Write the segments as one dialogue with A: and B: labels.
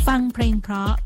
A: ฟังเพลงเพราะ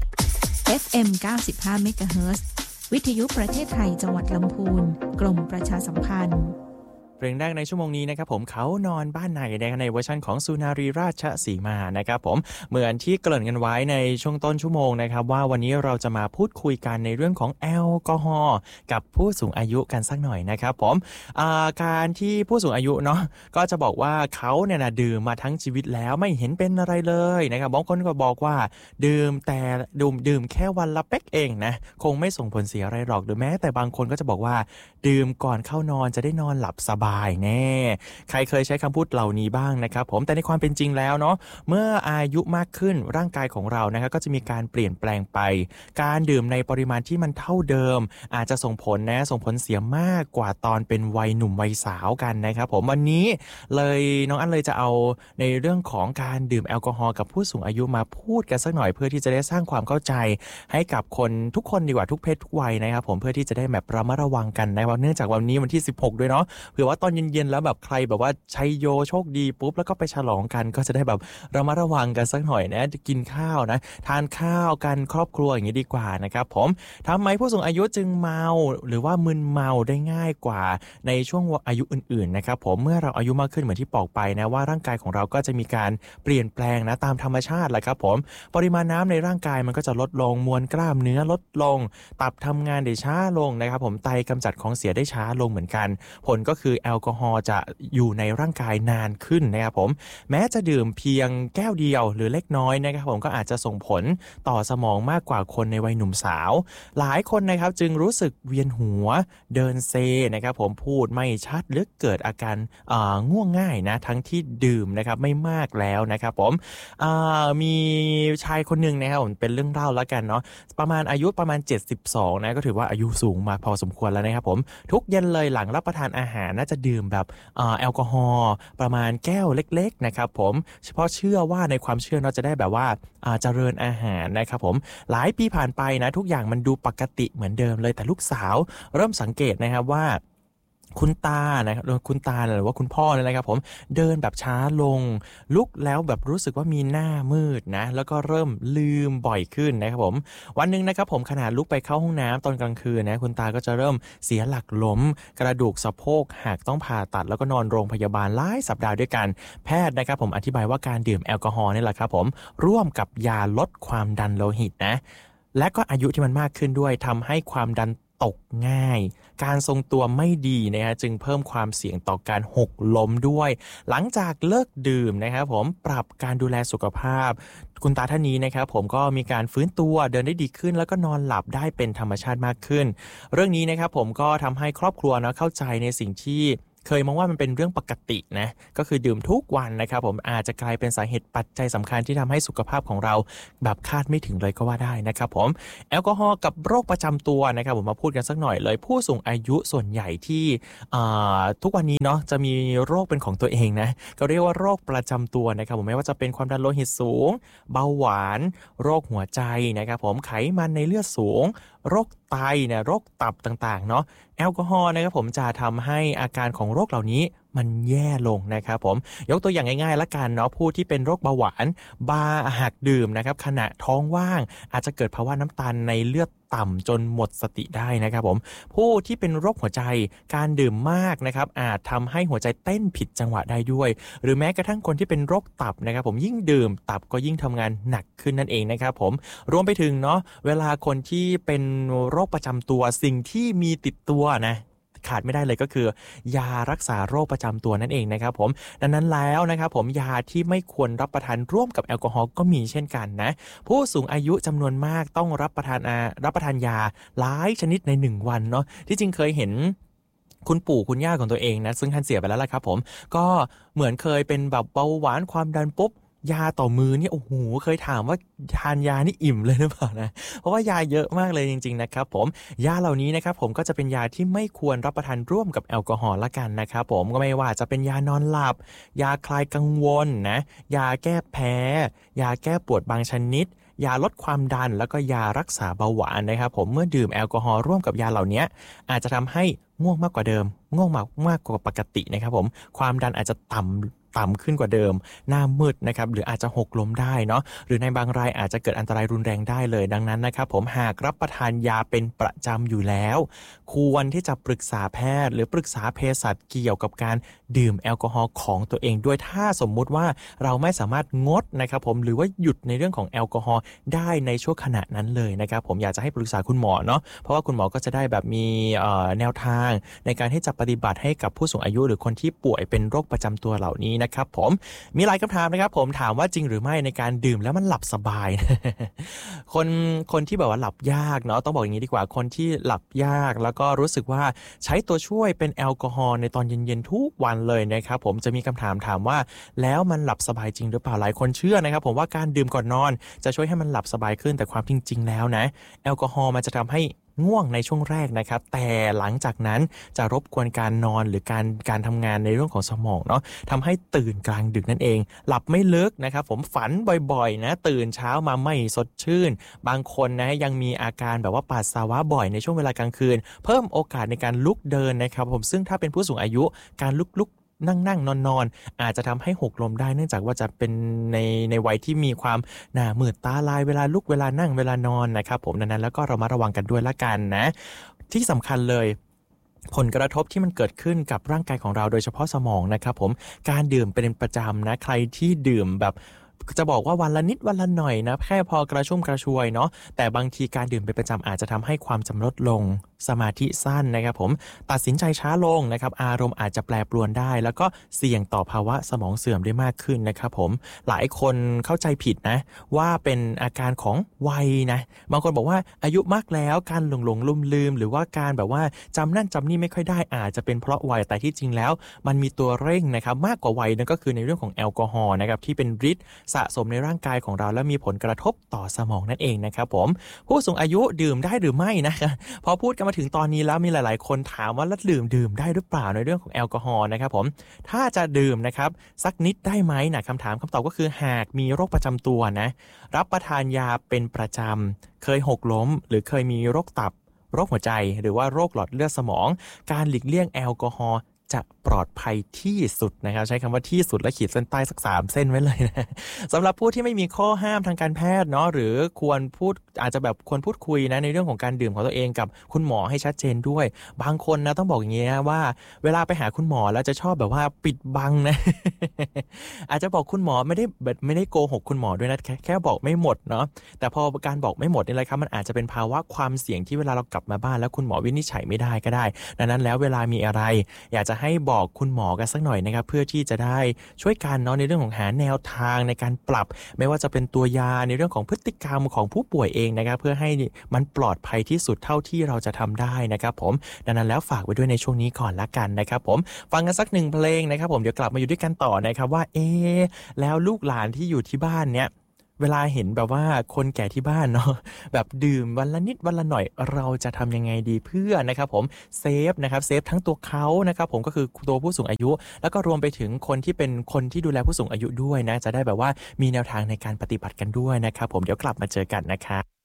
A: FM 95 MHz วิทยุประเทศไทยจังหวัดลำพูนกรมประชาสัมพันธ์
B: เพลงแรกในชั่วโมงนี้นะครับผมเขานอนบ้านในในเวอร์ชันของสุนารีราชสีมานะครับผมเหมือนที่เกริ่นกันไว้ในช่วงต้นชั่วโมงนะครับว่าวันนี้เราจะมาพูดคุยกันในเรื่องของแอลกอฮอล์กับผู้สูงอายุกันสักหน่อยนะครับผมการที่ผู้สูงอายุเนาะก็จะบอกว่าเขาเนี่ยนะดื่มมาทั้งชีวิตแล้วไม่เห็นเป็นอะไรเลยนะครับบางคนก็บอกว่าดื่มแค่วันละเป๊กเองนะคงไม่ส่งผลเสียอะไรหรอกหรือแม้แต่บางคนก็จะบอกว่าดื่มก่อนเข้านอนจะได้นอนหลับสบายแน่ใครเคยใช้คำพูดเหล่านี้บ้างนะครับผมแต่ในความเป็นจริงแล้วเนาะเมื่ออายุมากขึ้นร่างกายของเรานะครับก็จะมีการเปลี่ยนแปลงไปการดื่มในปริมาณที่มันเท่าเดิมอาจจะส่งผลเสียมากกว่าตอนเป็นวัยหนุ่มวัยสาวกันนะครับผมวันนี้เลยน้องอันเลยจะเอาในเรื่องของการดื่มแอลกอฮอล์กับผู้สูงอายุมาพูดกันสักหน่อยเพื่อที่จะได้สร้างความเข้าใจให้กับคนทุกคนดีกว่าทุกเพศทุกวัยนะครับผมเพื่อที่จะได้แบบระมัดระวังกันนะครับเนื่องจากวันนี้วันที่16ด้วยเนาะเผื่อว่าตอนเย็นๆแล้วแบบใครแบบว่าชัยโยโชคดีปุ๊บแล้วก็ไปฉลองกันก็จะได้แบบระมัดระวังกันสักหน่อยนะกินข้าวนะทานข้าวกันครอบครัวอย่างนี้ดีกว่านะครับผมทำไมผู้สูงอายุจึงเมาหรือว่ามึนเมาได้ง่ายกว่าในช่วงอายุอื่นๆนะครับผมเมื่อเราอายุมากขึ้นเหมือนที่บอกไปนะว่าร่างกายของเราก็จะมีการเปลี่ยนแปลงนะตามธรรมชาติแหละครับผมปริมาณน้ำในร่างกายมันก็จะลดลงมวลกล้ามเนื้อลดลงตับทำงานได้ช้าลงนะครับผมไตกำจัดของเสียได้ช้าลงเหมือนกันผลก็คือแอลกอฮอล์จะอยู่ในร่างกายนานขึ้นนะครับผมแม้จะดื่มเพียงแก้วเดียวหรือเล็กน้อยนะครับผมก็อาจจะส่งผลต่อสมองมากกว่าคนในวัยหนุ่มสาวหลายคนนะครับจึงรู้สึกเวียนหัวเดินเซนะครับผมพูดไม่ชัดหรือเกิดอาการง่วงง่ายนะทั้งที่ดื่มนะครับไม่มากแล้วนะครับผมมีชายคนหนึ่งนะครับผมเป็นเรื่องเล่าแล้วกันเนาะอายุประมาณ72นะก็ถือว่าอายุสูงมาพอสมควรแล้วนะครับผมทุกเย็นเลยหลังรับประทานอาหารน่าจะดื่มแบบแอลกอฮอล์ประมาณแก้วเล็กๆนะครับผมเฉพาะเชื่อว่าในความเชื่อเนาะจะได้แบบว่าเจริญอาหารนะครับผมหลายปีผ่านไปนะทุกอย่างมันดูปกติเหมือนเดิมเลยแต่ลูกสาวเริ่มสังเกตนะครับว่าคุณตานะครับคุณตาหรือว่าคุณพ่อเนี่ยนะครับผมเดินแบบช้าลงลุกแล้วแบบรู้สึกว่ามีหน้ามืดนะแล้วก็เริ่มลืมบ่อยขึ้นนะครับผมวันนึงนะครับผมขณะลุกไปเข้าห้องน้ำตอนกลางคืนนะคุณตาก็จะเริ่มเสียหลักล้มกระดูกสะโพกหักต้องผ่าตัดแล้วก็นอนโรงพยาบาลหลายสัปดาห์ด้วยกันแพทย์นะครับผมอธิบายว่าการดื่มแอลกอฮอล์นี่แหละครับผมร่วมกับยาลดความดันโลหิตนะและก็อายุที่มันมากขึ้นด้วยทำให้ความดันตกง่ายการทรงตัวไม่ดีนะฮะจึงเพิ่มความเสี่ยงต่อการหกล้มด้วยหลังจากเลิกดื่มนะครับผมปรับการดูแลสุขภาพคุณตาท่านนี้นะครับผมก็มีการฟื้นตัวเดินได้ดีขึ้นแล้วก็นอนหลับได้เป็นธรรมชาติมากขึ้นเรื่องนี้นะครับผมก็ทำให้ครอบครัวนะเข้าใจในสิ่งที่เคยมองว่ามันเป็นเรื่องปกตินะก็คือดื่มทุกวันนะครับผมอาจจะกลายเป็นสาเหตุปัจจัยสำคัญที่ทำให้สุขภาพของเราแบบคาดไม่ถึงเลยก็ว่าได้นะครับผมแอลกอฮอล์กับโรคประจำตัวนะครับผมมาพูดกันสักหน่อยเลยผู้สูงอายุส่วนใหญ่ที่ทุกวันนี้เนาะจะมีโรคเป็นของตัวเองนะก็เรียกว่าโรคประจำตัวนะครับผมไม่ว่าจะเป็นความดันโลหิตสูงเบาหวานโรคหัวใจนะครับผมไขมันในเลือดสูงโรคไตเนี่ยโรคตับต่างๆเนาะแอลกอฮอล์นะครับผมจะทำให้อาการของโรคเหล่านี้มันแย่ลงนะครับผมยกตัวอย่างง่ายๆละกันเนาะผู้ที่เป็นโรคเบาหวานหากดื่มนะครับขณะท้องว่างอาจจะเกิดภาวะน้ำตาลในเลือดต่ำจนหมดสติได้นะครับผมผู้ที่เป็นโรคหัวใจการดื่มมากนะครับอาจทำให้หัวใจเต้นผิดจังหวะได้ด้วยหรือแม้กระทั่งคนที่เป็นโรคตับนะครับผมยิ่งดื่มตับก็ยิ่งทำงานหนักขึ้นนั่นเองนะครับผมรวมไปถึงเนาะเวลาคนที่เป็นโรคประจำตัวสิ่งที่มีติดตัวนะขาดไม่ได้เลยก็คือยารักษาโรคประจำตัวนั่นเองนะครับผมดังนั้นแล้วนะครับผมยาที่ไม่ควรรับประทานร่วมกับแอลกอฮอล์ก็มีเช่นกันนะผู้สูงอายุจำนวนมากต้องรับประทานยาหลายชนิดใน1วันเนาะที่จริงเคยเห็นคุณปู่คุณย่าของตัวเองนะซึ่งท่านเสียไปแล้วล่ะครับผมก็เหมือนเคยเป็นแบบเบาหวานความดันปุ๊บยาต่อมือเนี่ยโอ้โหเคยถามว่าทานยานี่อิ่มเลยหรือเปล่านะเพราะว่ายาเยอะมากเลยจริงๆนะครับผมยาเหล่านี้นะครับผมก็จะเป็นยาที่ไม่ควรรับประทานร่วมกับแอลกอฮอล์ละกันนะครับผมก็ไม่ว่าจะเป็นยานอนหลับยาคลายกังวลนะยาแก้แพ้ยาแก้ปวดบางชนิดยาลดความดันแล้วก็ยารักษาเบาหวานนะครับผมเมื่อดื่มแอลกอฮอล์ร่วมกับยาเหล่านี้อาจจะทำให้ง่วงมากกว่าเดิมง่วงมากกว่าปกตินะครับผมความดันอาจจะต่ำต่ำขึ้นกว่าเดิมหน้ามืดนะครับหรืออาจจะหกล้มได้เนาะหรือในบางรายอาจจะเกิดอันตรายรุนแรงได้เลยดังนั้นนะครับผมหากรับประทานยาเป็นประจำอยู่แล้วควรที่จะปรึกษาแพทย์หรือปรึกษาเภสัชเกี่ยวกับการดื่มแอลกอฮอล์ของตัวเองด้วยถ้าสมมุติว่าเราไม่สามารถงดนะครับผมหรือว่าหยุดในเรื่องของแอลกอฮอล์ได้ในช่วงขณะนั้นเลยนะครับผมอยากจะให้ปรึกษาคุณหมอเนาะเพราะว่าคุณหมอก็จะได้แบบมีแนวทางในการที่จะปฏิบัติให้กับผู้สูงอายุหรือคนที่ป่วยเป็นโรคประจำตัวเหล่านี้นะครับผมมีหลายคำถามนะครับผมถามว่าจริงหรือไม่ในการดื่มแล้วมันหลับสบาย คนที่แบบว่าหลับยากเนาะต้องบอกอย่างนี้ดีกว่าคนที่หลับยากแล้วก็รู้สึกว่าใช้ตัวช่วยเป็นแอลกอฮอล์ในตอนเย็นๆทุกวันเลยนะครับผมจะมีคำถามว่าแล้วมันหลับสบายจริงหรือเปล่าหลายคนเชื่อนะครับผมว่าการดื่มก่อนนอนจะช่วยให้มันหลับสบายขึ้นแต่ความจริงๆแล้วนะแอลกอฮอล์มันจะทำให้ง่วงในช่วงแรกนะครับแต่หลังจากนั้นจะรบกวนการนอนหรือการทำงานในเรื่องของสมองเนาะทำให้ตื่นกลางดึกนั่นเองหลับไม่ลึกนะครับผมฝันบ่อยๆนะตื่นเช้ามาไม่สดชื่นบางคนนะยังมีอาการแบบว่าปัสสาวะบ่อยในช่วงเวลากลางคืนเพิ่มโอกาสในการลุกเดินนะครับผมซึ่งถ้าเป็นผู้สูงอายุการลุกนั่งนอนอาจจะทำให้หกล้มได้เนื่องจากว่าจะเป็นในวัยที่มีความหน้ามืดตาลายเวลาลุกเวลานั่งเวลานอนนะครับผมดังนั้นแล้วก็เรามาระวังกันด้วยละกันนะที่สำคัญเลยผลกระทบที่มันเกิดขึ้นกับร่างกายของเราโดยเฉพาะสมองนะครับผมการดื่มเป็นประจำนะใครที่ดื่มแบบจะบอกว่าวันละนิดวันละหน่อยนะแค่พอกระชุ่มกระชวยเนาะแต่บางทีการดื่มเป็นประจำอาจจะทำให้ความจำลดลงสมาธิสั้นนะครับผมตัดสินใจช้าลงนะครับอารมณ์อาจจะแปรปรวนได้แล้วก็เสี่ยงต่อภาวะสมองเสื่อมได้มากขึ้นนะครับผมหลายคนเข้าใจผิดนะว่าเป็นอาการของวัยนะบางคนบอกว่าอายุมากแล้วการหลงลืมหรือว่าการแบบว่าจำนั่นจำนี่ไม่ค่อยได้อาจจะเป็นเพราะวัยแต่ที่จริงแล้วมันมีตัวเร่งนะครับมากกว่าวัยนั่นก็คือในเรื่องของแอลกอฮอล์นะครับที่เป็นฤทธิ์สะสมในร่างกายของเราและมีผลกระทบต่อสมองนั่นเองนะครับผมผู้สูงอายุดื่มได้หรือไม่นะพอพูดกันมาถึงตอนนี้แล้วมีหลายๆคนถามว่าแล้วดื่มได้หรือเปล่าในเรื่องของแอลกอฮอล์นะครับผมถ้าจะดื่มนะครับสักนิดได้ไหมนะคำตอบก็คือหากมีโรคประจำตัวนะรับประทานยาเป็นประจำเคยหกล้มหรือเคยมีโรคตับโรคหัวใจหรือว่าโรคหลอดเลือดสมองการหลีกเลี่ยงแอลกอฮอล์จะปลอดภัยที่สุดนะครับใช้คำว่าที่สุดและขีดเส้นใต้สัก3เส้นไว้เลยนะสำหรับผู้ที่ไม่มีข้อห้ามทางการแพทย์เนาะหรือควรพูดอาจจะแบบควรพูดคุยนะในเรื่องของการดื่มของตัวเองกับคุณหมอให้ชัดเจนด้วยบางคนนะต้องบอกอย่างนี้นะว่าเวลาไปหาคุณหมอแล้วจะชอบแบบว่าปิดบังนะ อาจจะบอกคุณหมอไม่ได้โกหกคุณหมอด้วยนะแค่บอกไม่หมดเนาะแต่พอการบอกไม่หมดนี่แหละครับมันอาจจะเป็นภาวะความเสี่ยงที่เวลาเรากลับมาบ้านแล้วคุณหมอวินิจฉัยไม่ได้ก็ได้ดังนั้นแล้วเวลามีอะไรอยากจะให้บอกคุณหมอกันสักหน่อยนะครับเพื่อที่จะได้ช่วยกันเนาะในเรื่องของหาแนวทางในการปรับไม่ว่าจะเป็นตัวยาในเรื่องของพฤติกรรมของผู้ป่วยเองนะครับเพื่อให้มันปลอดภัยที่สุดเท่าที่เราจะทำได้นะครับผมดังนั้นแล้วฝากไว้ด้วยในช่วงนี้ก่อนละกันนะครับผมฟังกันสัก1เพลงนะครับผมเดี๋ยวกลับมาอยู่ด้วยกันต่อนะครับว่าแล้วลูกหลานที่อยู่ที่บ้านเนี้ยเวลาเห็นแบบว่าคนแก่ที่บ้านเนาะแบบดื่มวันละนิดวันละหน่อยเราจะทำยังไงดีเพื่อนะครับผมเซฟทั้งตัวเขานะครับผมก็คือตัวผู้สูงอายุแล้วก็รวมไปถึงคนที่เป็นคนที่ดูแลผู้สูงอายุด้วยนะจะได้แบบว่ามีแนวทางในการปฏิบัติกันด้วยนะครับผมเดี๋ยวกลับมาเจอกันนะครับ